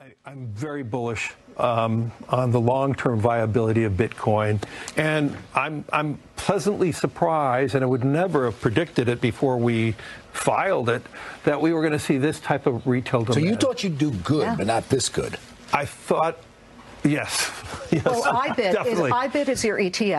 I'm very bullish on the long-term viability of Bitcoin, and I'm pleasantly surprised, and I would never have predicted it before we filed it, that we were going to see this type of retail demand. So you thought you'd do good, but not this good. I thought, yes. Well, IBIT is your ETF.